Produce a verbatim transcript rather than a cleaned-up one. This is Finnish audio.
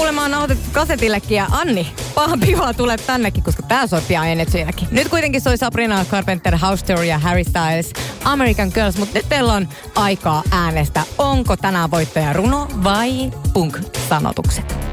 kuulemma on nauhoitettu kasetillekin ja Anni, paha pihaa tulee tännekin, koska tää soi pian Energylläkin. Nyt kuitenkin soi Sabrina Carpenter, House Story ja Harry Styles, American Girls, mutta nyt teillä on aikaa äänestä. Onko tänään voittaja runo vai punk-sanotukset?